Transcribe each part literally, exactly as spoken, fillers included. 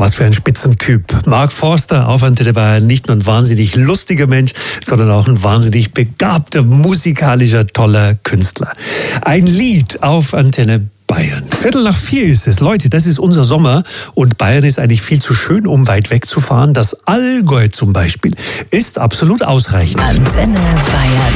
Was für ein Spitzentyp. Mark Forster auf Antenne Bayern, nicht nur ein wahnsinnig lustiger Mensch, sondern auch ein wahnsinnig begabter, musikalischer, toller Künstler. Ein Lied auf Antenne Bayern. Viertel nach vier ist es. Leute, das ist unser Sommer und Bayern ist eigentlich viel zu schön, um weit weg zu fahren. Das Allgäu zum Beispiel ist absolut ausreichend. Antenne Bayern.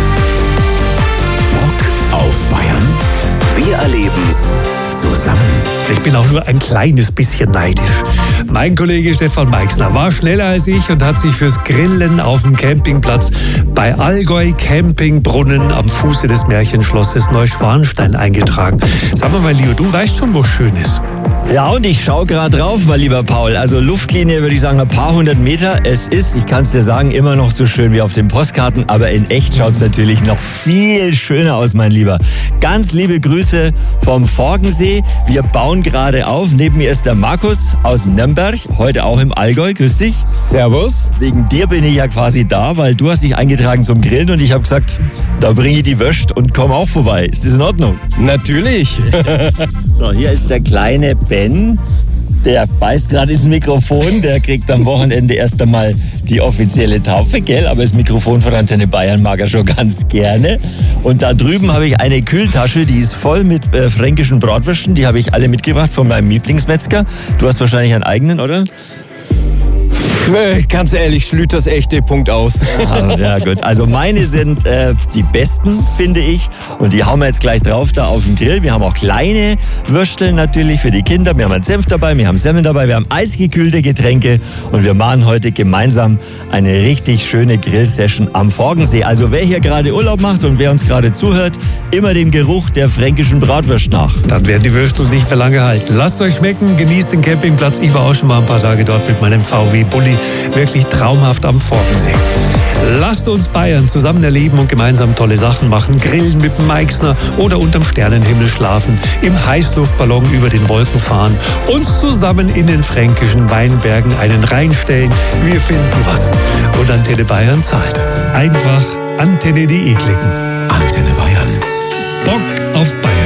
Bock auf Bayern? Wir erleben's zusammen. Ich bin auch nur ein kleines bisschen neidisch. Mein Kollege Stefan Meixner war schneller als ich und hat sich fürs Grillen auf dem Campingplatz bei Allgäu Campingbrunnen am Fuße des Märchenschlosses Neuschwanstein eingetragen. Sag mal, mein Lieber, du weißt schon, wo schön ist. Ja, und ich schaue gerade drauf, mein lieber Paul. Also Luftlinie würde ich sagen ein paar hundert Meter. Es ist, ich kann es dir sagen, immer noch so schön wie auf den Postkarten, aber in echt schaut es natürlich noch viel schöner aus, mein Lieber. Ganz liebe Grüße vom Forgensee. Wir bauen gerade auf. Neben mir ist der Markus aus Nürnberg, heute auch im Allgäu. Grüß dich. Servus. Wegen dir bin ich ja quasi da, weil du hast dich eingetragen zum Grillen und ich habe gesagt, da bringe ich die Wöscht und komm auch vorbei. Ist das in Ordnung? Natürlich. So, hier ist der kleine Ben. Der beißt gerade ins Mikrofon. Der kriegt am Wochenende erst einmal die offizielle Taufe, gell? Aber das Mikrofon von Antenne Bayern mag er schon ganz gerne. Und da drüben habe ich eine Kühltasche, die ist voll mit äh, fränkischen Bratwürsten. Die habe ich alle mitgebracht von meinem Lieblingsmetzger. Du hast wahrscheinlich einen eigenen, oder? Ganz ehrlich, schlüt das echte Punkt aus. Ah, ja gut, also meine sind äh, die besten, finde ich. Und die hauen wir jetzt gleich drauf da auf den Grill. Wir haben auch kleine Würsteln natürlich für die Kinder. Wir haben einen Senf dabei, wir haben Semmeln dabei, wir haben eisgekühlte Getränke. Und wir machen heute gemeinsam eine richtig schöne Grillsession am Forgensee. Also wer hier gerade Urlaub macht und wer uns gerade zuhört, immer dem Geruch der fränkischen Bratwurst nach. Dann werden die Würstel nicht mehr lange halten. Lasst euch schmecken, genießt den Campingplatz. Ich war auch schon mal ein paar Tage dort mit meinem V W Bulli. Wirklich traumhaft am Forgensee. Lasst uns Bayern zusammen erleben und gemeinsam tolle Sachen machen. Grillen mit dem Meixner oder unterm Sternenhimmel schlafen, im Heißluftballon über den Wolken fahren, uns zusammen in den fränkischen Weinbergen einen reinstellen. Wir finden was. Und Antenne Bayern zahlt. Einfach antenne punkt de klicken. Antenne Bayern. Bock auf Bayern.